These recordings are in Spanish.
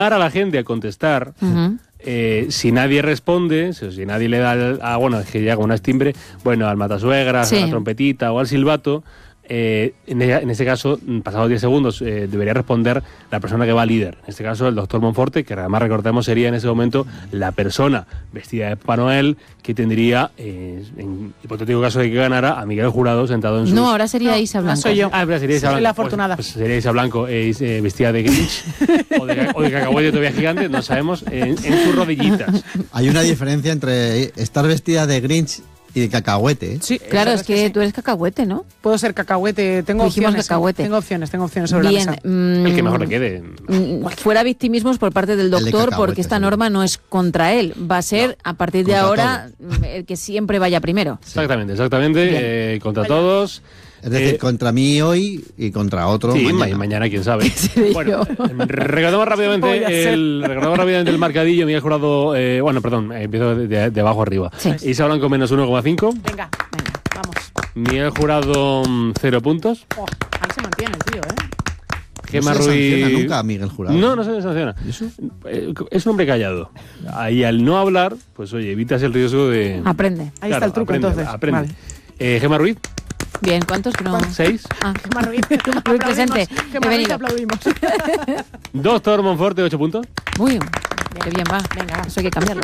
a la gente a contestar. Si nadie responde, si nadie le da es que llega un timbre, al matasuegras, a la trompetita o al silbato, en ese caso, pasados 10 segundos, debería responder la persona que va líder. En este caso, el doctor Monforte, que además recordemos sería en ese momento la persona vestida de Papá Noel que tendría, en hipotético caso de que ganara, a Miguel Jurado sentado en su... No, ahora sería Isa Blanco. Soy yo. Ahora sería Isa Blanco. Soy la afortunada. Pues sería Isa Blanco, vestida de Grinch o de cacahuete todavía gigante, no sabemos, en sus rodillitas. Hay una diferencia entre estar vestida de Grinch y de cacahuete. Sí, claro, es que tú eres cacahuete, ¿no? Puedo ser cacahuete, tengo opciones. Cacahuete. Tengo opciones sobre la mesa. El que mejor le quede. Fuera victimismos por parte del doctor, porque esta norma no es contra él. Va a ser, a partir de ahora, el que siempre vaya primero. Exactamente. Contra todos. Es decir, contra mí hoy y contra otro mañana quién sabe. Bueno, recordamos rápidamente el marcadillo. Miguel Jurado, empiezo de abajo arriba. Sí. Isa Blanco menos 1,5. Venga, vamos. Miguel Jurado 0 puntos. Ahí se mantiene el tío, Gemma no se Ruiz sanciona nunca a Miguel Jurado. No se sanciona. Es un hombre callado. Ahí al no hablar, pues oye, evitas el riesgo de... Aprende. Ahí está el truco, entonces. Aprende. Vale. Gemma Ruiz. Bien, ¿cuántos? Que no... 6. Gemma Ruiz. Muy presente. Gemma Ruiz, aplaudimos. Doctor Monforte, 8 puntos. Muy bien. Qué bien va. Venga, eso hay que cambiarlo.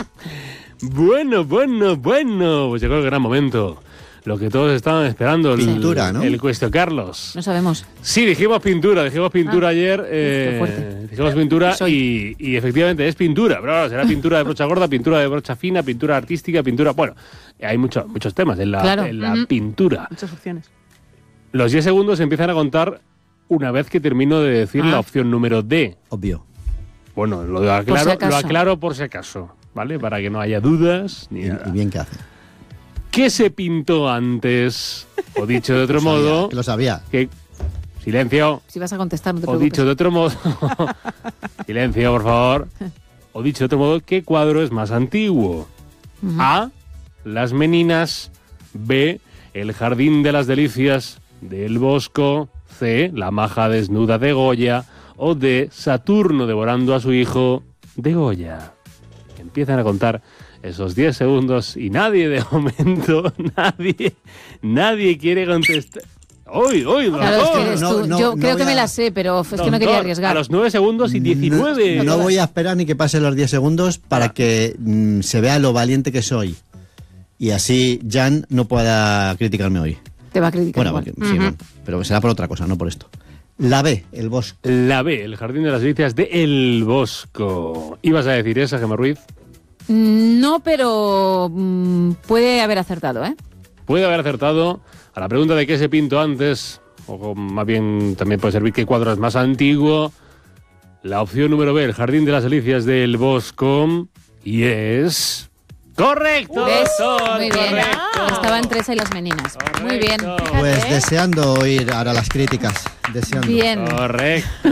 Bueno. Pues llegó el gran momento. Lo que todos estaban esperando. Pintura, ¿no? El Cuestio Carlos. No sabemos. Sí, dijimos pintura ayer. Qué fuerte. Dijimos pintura y efectivamente es pintura. Pero será pintura de brocha gorda, pintura de brocha fina, pintura artística, pintura... Bueno, hay muchos temas en la pintura. Muchas opciones. Los 10 segundos se empiezan a contar una vez que termino de decir la opción número D. Obvio. Bueno, lo aclaro por si acaso, ¿vale? Para que no haya dudas ni nada. Y bien que hace. ¿Qué se pintó antes? O dicho de otro modo... Que lo sabía. Silencio. Si vas a contestar, no te O preocupes. dicho de otro modo... Silencio, por favor. O dicho de otro modo, ¿qué cuadro es más antiguo? A. Las Meninas. B. El Jardín de las Delicias del Bosco. C. La maja desnuda de Goya. O D. Saturno devorando a su hijo de Goya. Empiezan a contar esos 10 segundos y nadie de momento, nadie quiere contestar. ¡Hoy, claro, es que eres tú. Yo creo que me la sé, pero es que no quería arriesgar. A los 9 segundos y 19. No voy a esperar ni que pasen los 10 segundos para que se vea lo valiente que soy. Y así Jan no pueda criticarme hoy. Te va a criticar. Bueno, pero será por otra cosa, no por esto. La B, el Bosco. La B, el Jardín de las Delicias de El Bosco. ¿Ibas a decir esa, Gemma Ruiz? No, pero puede haber acertado, ¿eh? Puede haber acertado. A la pregunta de qué se pintó antes, o más bien también puede servir qué cuadro es más antiguo, la opción número B, el Jardín de las Delicias del Bosco, y es... ¡Correcto! ¿Ves? Doctor, muy bien. correcto. Estaba entre esa y las Meninas. Correcto. Muy bien. Pues deseando oír ahora las críticas. Deseando. Bien. Correcto.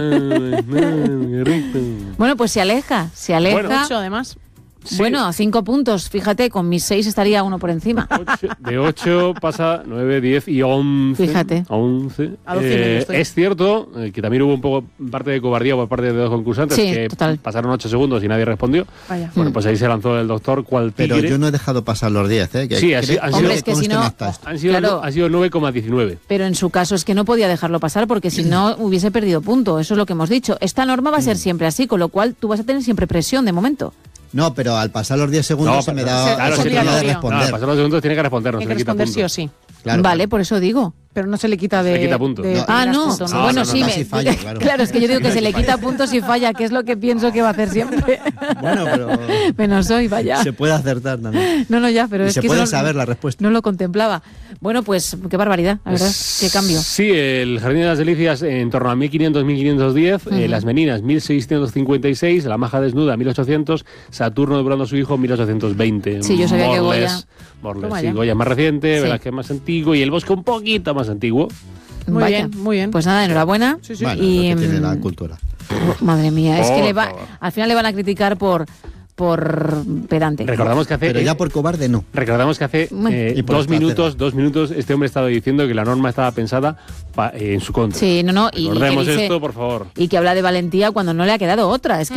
Bueno, pues se aleja. Bueno, 8 además. Sí. Bueno, 5 puntos. Fíjate, con mis 6 estaría uno por encima. De 8 pasa 9, 10 y 11. Fíjate. 11. A 12 estoy. Es cierto que también hubo un poco parte de cobardía por parte de los concursantes, Sí, que total. pasaron 8 segundos y nadie respondió. Vaya. Bueno, pues ahí se lanzó el doctor cual tigre. Pero yo no he dejado pasar los 10, ¿eh? Sí, han sido- Hombre, es que si no- Han sido, Claro. ha sido 9,19. Pero en su caso es que no podía dejarlo pasar porque si no hubiese perdido punto. Eso es lo que hemos dicho. Esta norma va a ser siempre así, con lo cual tú vas a tener siempre presión de momento. No, pero al pasar los 10 segundos No, se me pero- da claro, la sí, oportunidad de claro. responder. No, pasar los segundos tiene que responder, no Hay se que le quita responder puntos. sí o sí. Claro, Vale, por eso digo. Pero no se le quita de... Se le quita puntos. de No. primeras No. puntos, No, Bueno, no, sí, no, si fallo, claro. Claro, es que yo digo que se le quita puntos si falla, que es lo que pienso que va a hacer siempre. Bueno, pero Menos hoy, vaya. se puede acertar también. No, ya, pero Y es se que puede eso saber la respuesta. no lo contemplaba. Bueno, pues qué barbaridad, la verdad, qué cambio. Sí, el Jardín de las Delicias en torno a 1500-1510, Las Meninas 1656, La maja desnuda 1800, Saturno devorando a su hijo 1820. Sí, yo sabía que Morles, Toma sí, ya. Goya es más reciente, Sí. Velázquez más antiguo y El Bosque un poquito más antiguo. Muy Vaya. bien, muy bien. Pues nada, enhorabuena. Sí, sí. Bueno, Y, lo que tiene la cultura. Madre mía, es que Por favor. al final le van a criticar por pedante. Recordamos que hace... Pero ya por cobarde no. Recordamos que hace Y por 2 minutos, estacera. 2 minutos, este hombre estaba diciendo que la norma estaba pensada en su contra. Sí, no, y que Recordemos dice- esto, por favor. Y que habla de valentía cuando no le ha quedado otra. Es que